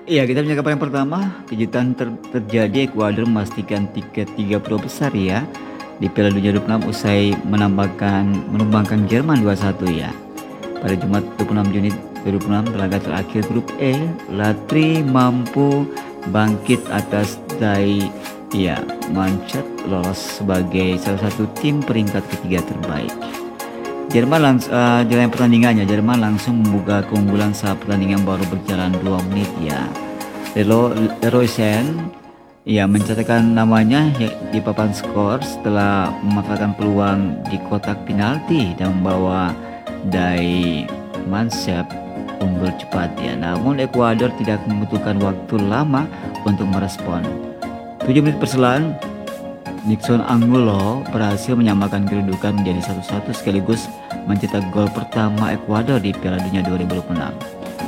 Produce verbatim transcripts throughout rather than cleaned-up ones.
Iya, kita punya kabar yang pertama, kejutan ter terjadi Ekuador memastikan tiket tiga puluh besar ya di Piala Dunia dua puluh enam usai menambahkan menumbangkan Jerman dua satu ya. Pada Jumat dua puluh enam Juni dua ribu enam laga terakhir grup E, Latri mampu bangkit atas Dai ya, Manchet lolos sebagai salah satu tim peringkat ketiga terbaik. Jerman langsung uh, jalan pertandingannya Jerman langsung membuka keunggulan saat pertandingan baru berjalan dua menit ya. Lelo Leroy Sen ya mencatatkan namanya ya, di papan skor setelah memanfaatkan peluang di kotak penalti dan membawa Dai Mansep unggul cepat ya. Namun Ekuador tidak membutuhkan waktu lama untuk merespon. tujuh menit berselang Nixon Angulo berhasil menyamakan kedudukan menjadi satu satu sekaligus mencetak gol pertama Ekuador di Piala Dunia dua ribu dua puluh enam.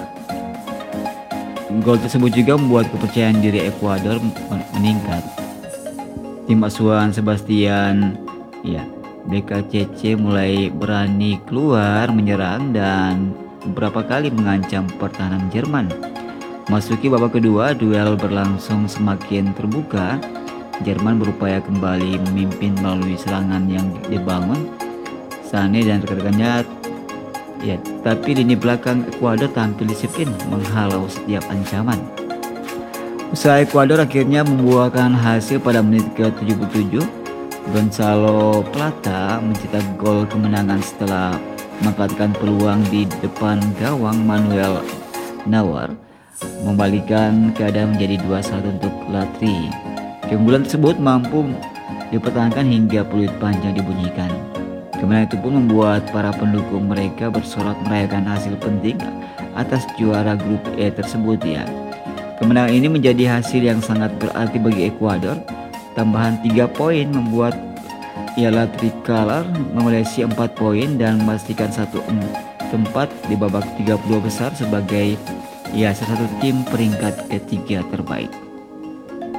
Gol tersebut juga membuat kepercayaan diri Ekuador meningkat. Tim asuhan Sebastian ya, B K C C mulai berani keluar menyerang dan beberapa kali mengancam pertahanan Jerman. Masuki babak kedua, duel berlangsung semakin terbuka. Jerman berupaya kembali memimpin melalui serangan yang dibangun Sane dan rekan-rekannya ya, tapi lini belakang Ekuador tampil disiplin menghalau setiap ancaman. Usaha Ekuador akhirnya membuahkan hasil pada menit ke tujuh puluh tujuh. Gonzalo Plata mencetak gol kemenangan setelah memanfaatkan peluang di depan gawang Manuel Neuer membalikan keadaan menjadi dua satu untuk Latri. Keunggulan tersebut mampu dipertahankan hingga peluit panjang dibunyikan. Kemenangan itu pun membuat para pendukung mereka bersorak merayakan hasil penting atas juara grup E tersebut ya. Kemenangan ini menjadi hasil yang sangat berarti bagi Ekuador. Tambahan tiga poin membuat ialah Tricolor mengoleksi empat poin dan memastikan satu tempat di babak tiga puluh besar sebagai ya salah satu tim peringkat ketiga terbaik.